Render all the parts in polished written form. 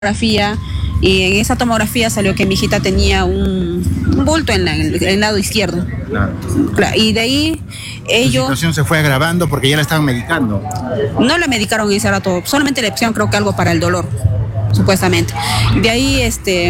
tomografía y en esa tomografía salió que mi hijita tenía un bulto en el lado izquierdo. Claro. Y de ahí ellos... La situación se fue agravando porque ya la estaban medicando. No la medicaron en ese rato, solamente le pusieron creo que algo para el dolor, supuestamente. De ahí,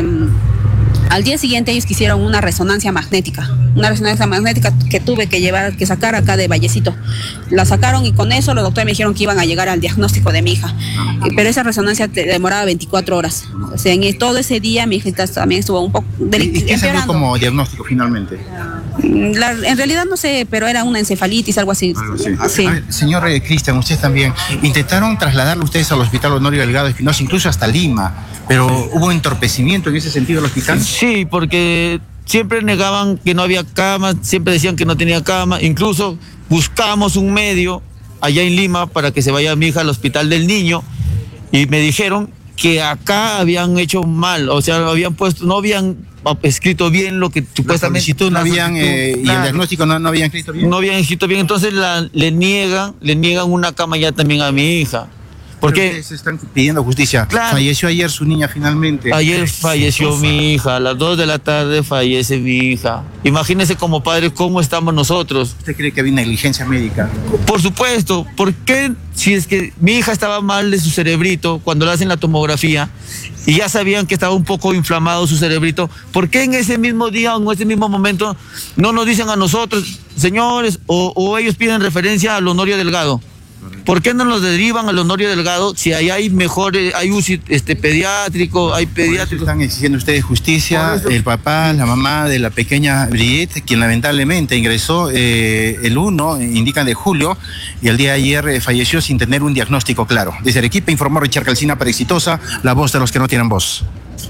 al día siguiente ellos quisieron una resonancia magnética que tuve que sacar acá de Vallecito. La sacaron y con eso los doctores me dijeron que iban a llegar al diagnóstico de mi hija. Pero esa resonancia demoraba 24 horas. O sea, en todo ese día mi hijita también estuvo un poco delicada. ¿Y qué salió como diagnóstico finalmente? En realidad no sé, pero era una encefalitis, algo así. Sí. A ver, señor Cristian, usted también, intentaron trasladarlo ustedes al Hospital Honorio Delgado Espinosa, incluso hasta Lima, pero ¿hubo entorpecimiento en ese sentido del hospital? Sí, porque siempre negaban que no había cama, siempre decían que no tenía cama, incluso buscamos un medio allá en Lima para que se vaya mi hija al Hospital del Niño y me dijeron que acá habían hecho mal, o sea, habían puesto, no habían escrito bien lo que supuestamente no habían y el diagnóstico no habían escrito bien. No habían escrito bien, entonces le niegan una cama ya también a mi hija. Porque ustedes están pidiendo justicia. Claro. Falleció ayer su niña finalmente. Ayer falleció mi hija, a las 2 de la tarde fallece mi hija. Imagínese como padre cómo estamos nosotros. ¿Usted cree que había negligencia médica? Por supuesto. ¿Por qué si es que mi hija estaba mal de su cerebrito cuando le hacen la tomografía y ya sabían que estaba un poco inflamado su cerebrito, por qué en ese mismo día o en ese mismo momento no nos dicen a nosotros, señores, o ellos piden referencia al Honorio Delgado? ¿Por qué no nos derivan al Honorio Delgado si ahí hay mejores, hay UCI pediátrico, hay pediátrico? Están exigiendo ustedes justicia, el papá, la mamá de la pequeña Brigitte, quien lamentablemente ingresó el 1, indican de julio, y el día de ayer falleció sin tener un diagnóstico claro. Desde Arequipa informó Richard Calcina para Exitosa, la voz de los que no tienen voz.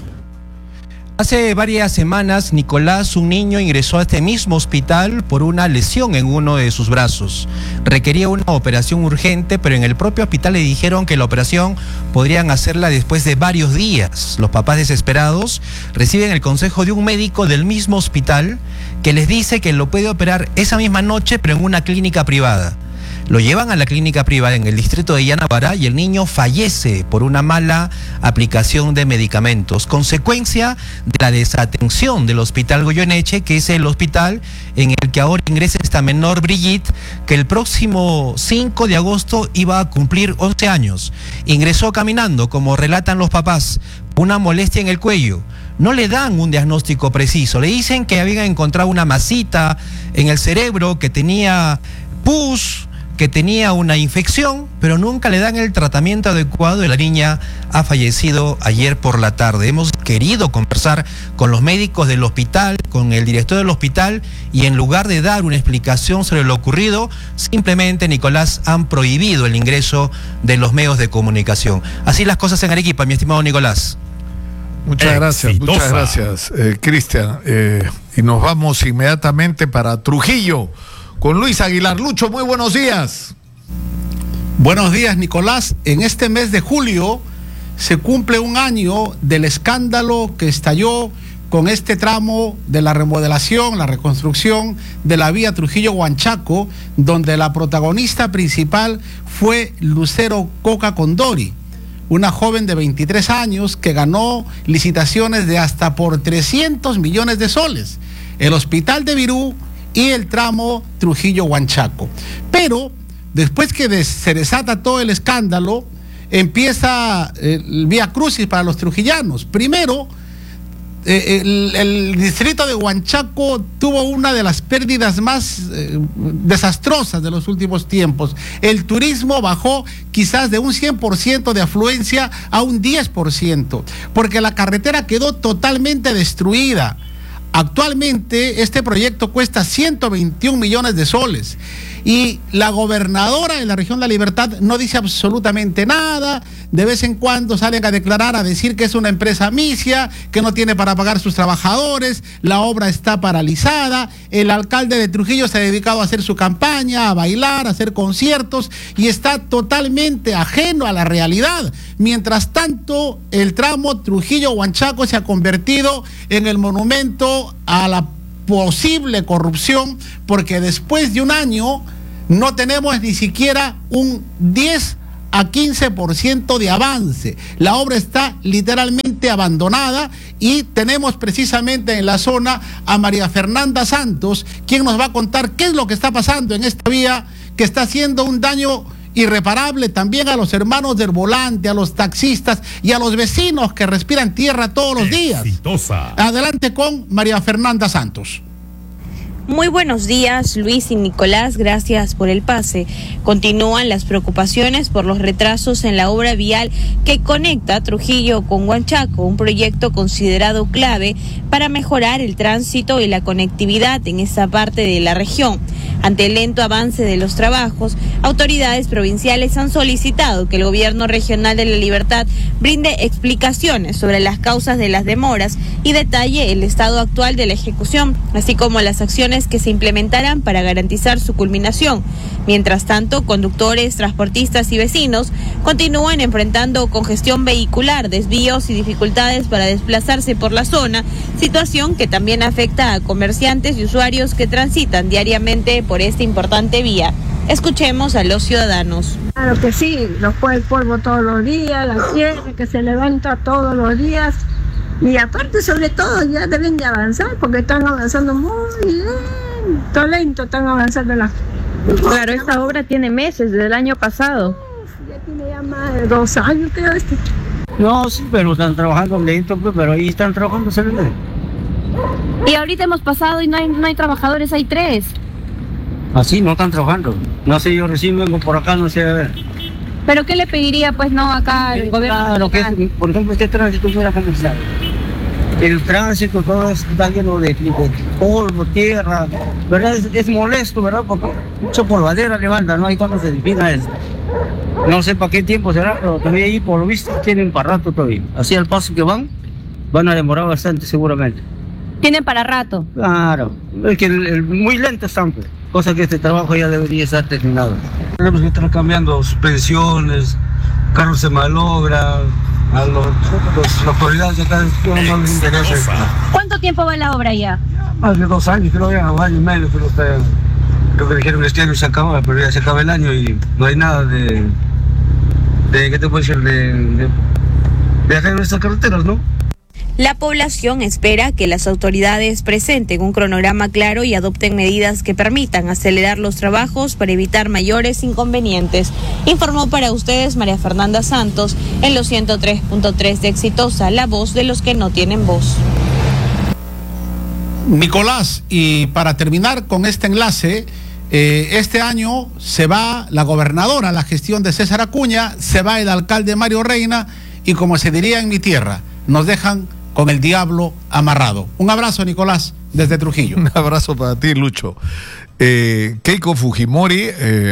Hace varias semanas, Nicolás, un niño, ingresó a este mismo hospital por una lesión en uno de sus brazos. Requería una operación urgente, pero en el propio hospital le dijeron que la operación podrían hacerla después de varios días. Los papás desesperados reciben el consejo de un médico del mismo hospital que les dice que lo puede operar esa misma noche, pero en una clínica privada. Lo llevan a la clínica privada en el distrito de Yanabara y el niño fallece por una mala aplicación de medicamentos, consecuencia de la desatención del Hospital Goyeneche, que es el hospital en el que ahora ingresa esta menor Brigitte, que el próximo 5 de agosto iba a cumplir 11 años. Ingresó caminando, como relatan los papás, una molestia en el cuello. No le dan un diagnóstico preciso, le dicen que habían encontrado una masita en el cerebro, que tenía pus, que tenía una infección, pero nunca le dan el tratamiento adecuado y la niña ha fallecido ayer por la tarde. Hemos querido conversar con los médicos del hospital, con el director del hospital, y en lugar de dar una explicación sobre lo ocurrido, simplemente, Nicolás, han prohibido el ingreso de los medios de comunicación. Así las cosas en Arequipa, mi estimado Nicolás. Muchas gracias, Cristian. Y nos vamos inmediatamente para Trujillo con Luis Aguilar. Lucho, muy buenos días. Buenos días, Nicolás. En este mes de julio se cumple un año del escándalo que estalló con este tramo de la remodelación, la reconstrucción de la vía Trujillo-Huanchaco, donde la protagonista principal fue Lucero Coca Condori, una joven de 23 años que ganó licitaciones de hasta por 300 millones de soles. El hospital de Virú y el tramo Trujillo-Huanchaco. Pero después que se desata todo el escándalo, empieza el vía crucis para los trujillanos. Primero, el distrito de Huanchaco tuvo una de las pérdidas más desastrosas de los últimos tiempos. El turismo bajó quizás de un 100% de afluencia a un 10%, porque la carretera quedó totalmente destruida. Actualmente este proyecto cuesta 121 millones de soles y la gobernadora de la región de La Libertad no dice absolutamente nada. De vez en cuando salen a declarar, a decir que es una empresa misia, que no tiene para pagar sus trabajadores, la obra está paralizada. El alcalde de Trujillo se ha dedicado a hacer su campaña, a bailar, a hacer conciertos y está totalmente ajeno a la realidad. Mientras tanto, el tramo Trujillo-Huanchaco se ha convertido en el monumento a la posible corrupción, porque después de un año no tenemos ni siquiera un 10 a 15% de avance. La obra está literalmente abandonada y tenemos precisamente en la zona a María Fernanda Santos, quien nos va a contar qué es lo que está pasando en esta vía que está haciendo un daño irreparable también a los hermanos del volante, a los taxistas y a los vecinos que respiran tierra todos los días. Exitosa. Adelante con María Fernanda Santos. Muy buenos días, Luis y Nicolás, gracias por el pase. Continúan las preocupaciones por los retrasos en la obra vial que conecta Trujillo con Huanchaco, un proyecto considerado clave para mejorar el tránsito y la conectividad en esta parte de la región. Ante el lento avance de los trabajos, autoridades provinciales han solicitado que el gobierno regional de La Libertad brinde explicaciones sobre las causas de las demoras y detalle el estado actual de la ejecución, así como las acciones que se implementarán para garantizar su culminación. Mientras tanto, conductores, transportistas y vecinos continúan enfrentando congestión vehicular, desvíos y dificultades para desplazarse por la zona, situación que también afecta a comerciantes y usuarios que transitan diariamente por esta importante vía. Escuchemos a los ciudadanos. Claro que sí, nos fue el polvo todos los días, la tierra que se levanta todos los días. Y aparte, sobre todo, ya deben de avanzar porque están avanzando muy lento están avanzando las... Claro, esta obra tiene meses, desde el año pasado. Ya tiene ya más de 2 años, creo. No, sí, pero están trabajando lento, pero ahí están trabajando. Y ahorita hemos pasado y no hay trabajadores, hay 3. Así no están trabajando. No sé, yo recién vengo por acá, no sé, a ver. ¿Pero qué le pediría, pues, no, acá al gobierno? Claro, que es, por ejemplo, este tránsito fuera comercial. El tránsito todo está lleno de polvo, tierra, ¿verdad? Es molesto, ¿verdad? Porque mucha polvadera levanta, ¿no? Hay cuando se defina eso. No sé para qué tiempo será, pero todavía ahí, por lo visto, tienen para rato todavía. Así al paso que van a demorar bastante seguramente. ¿Tienen para rato? Claro, es que muy lento están, pues. Cosa que este trabajo ya debería estar terminado. Tenemos que estar cambiando suspensiones, carros se malogra, a los autoridades de acá no les interesa. ¿Cuánto tiempo va la obra ya? Más de 2 años, creo ya, 1 año y medio, pero creo que dijeron que este año se acaba, pero ya se acaba el año y no hay nada de ¿qué te puedo decir? De hacer nuestras carreteras, ¿no? La población espera que las autoridades presenten un cronograma claro y adopten medidas que permitan acelerar los trabajos para evitar mayores inconvenientes. Informó para ustedes María Fernanda Santos en los 103.3 de Exitosa, la voz de los que no tienen voz. Nicolás, y para terminar con este enlace, este año se va la gobernadora, la gestión de César Acuña, se va el alcalde Mario Reina y, como se diría en mi tierra, nos dejan con el diablo amarrado. Un abrazo, Nicolás, desde Trujillo. Un abrazo para ti, Lucho. Keiko Fujimori,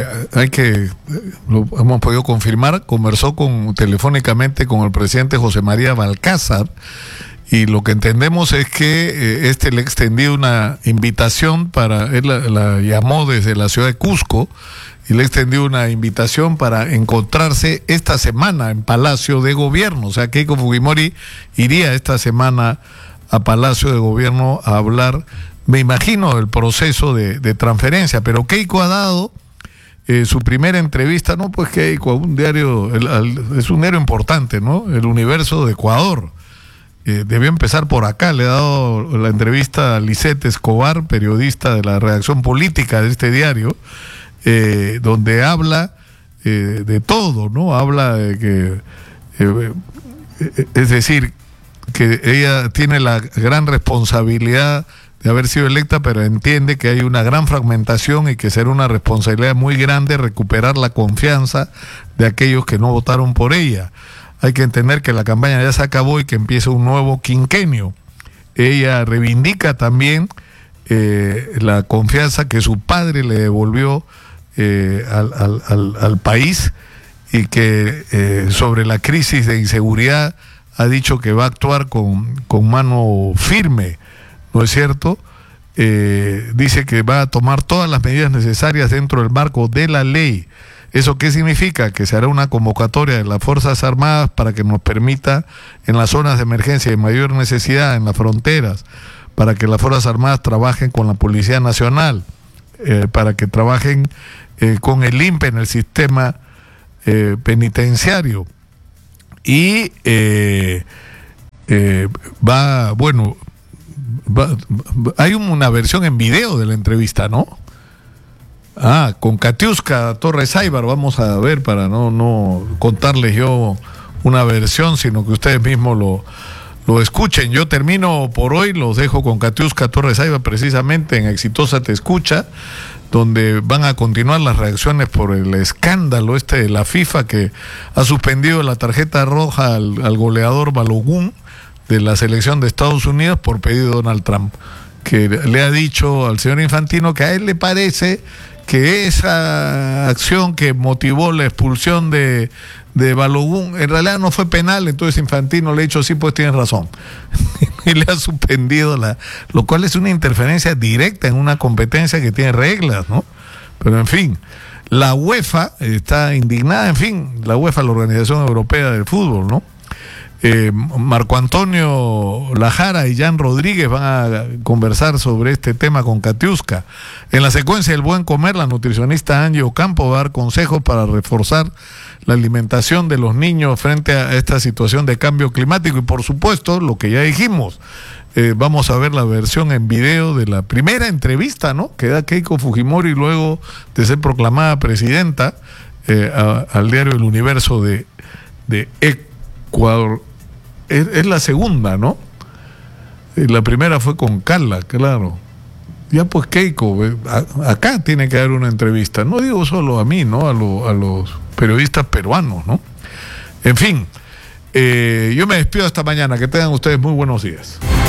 lo hemos podido confirmar, conversó telefónicamente con el presidente José María Balcázar, y lo que entendemos es que le extendió una invitación él la llamó desde la ciudad de Cusco, y le extendió una invitación para encontrarse esta semana en Palacio de Gobierno. O sea, Keiko Fujimori iría esta semana a Palacio de Gobierno a hablar, me imagino, del proceso de transferencia. Pero Keiko ha dado su primera entrevista, no pues Keiko, a un diario, es un diario importante, ¿no? El Universo de Ecuador. Debió empezar por acá. Le ha dado la entrevista a Lisette Escobar, periodista de la redacción política de este diario, donde habla de todo, ¿no? Habla de que, es decir, que ella tiene la gran responsabilidad de haber sido electa, pero entiende que hay una gran fragmentación y que será una responsabilidad muy grande recuperar la confianza de aquellos que no votaron por ella. Hay que entender que la campaña ya se acabó y que empieza un nuevo quinquenio. Ella reivindica también la confianza que su padre le devolvió al país, y que sobre la crisis de inseguridad ha dicho que va a actuar con mano firme, ¿no es cierto? Dice que va a tomar todas las medidas necesarias dentro del marco de la ley. ¿Eso qué significa? Que se hará una convocatoria de las Fuerzas Armadas para que nos permita, en las zonas de emergencia de mayor necesidad, en las fronteras, para que las Fuerzas Armadas trabajen con la Policía Nacional, para que trabajen con el INPE en el sistema penitenciario. Y hay una versión en video de la entrevista, ¿no? Con Katiuska Torres Aybar, vamos a ver, para no contarles yo una versión, sino que ustedes mismos lo escuchen. Yo termino por hoy, los dejo con Katiuska Torres Aybar precisamente en Exitosa Te Escucha, donde van a continuar las reacciones por el escándalo de la FIFA, que ha suspendido la tarjeta roja al goleador Balogun de la selección de Estados Unidos por pedido de Donald Trump, que le ha dicho al señor Infantino que a él le parece que esa acción que motivó la expulsión de Balogun en realidad no fue penal. Entonces Infantino le ha dicho, sí, pues tienes razón, y le ha suspendido lo cual es una interferencia directa en una competencia que tiene reglas, ¿no? Pero en fin, la UEFA está indignada. En fin, la UEFA, la Organización Europea del Fútbol, ¿no? Marco Antonio Lajara y Jan Rodríguez van a conversar sobre este tema con Katiuska. En la secuencia del buen comer, la nutricionista Angie Ocampo va a dar consejos para reforzar la alimentación de los niños frente a esta situación de cambio climático. Y por supuesto, lo que ya dijimos, vamos a ver la versión en video de la primera entrevista, ¿no?, que da Keiko Fujimori luego de ser proclamada presidenta al diario El Universo de Ecuador. Es la segunda, ¿no? La primera fue con Carla, claro. Ya pues Keiko, acá tiene que haber una entrevista. No digo solo a mí, ¿no? A los periodistas peruanos, ¿no? En fin, yo me despido hasta mañana. Que tengan ustedes muy buenos días.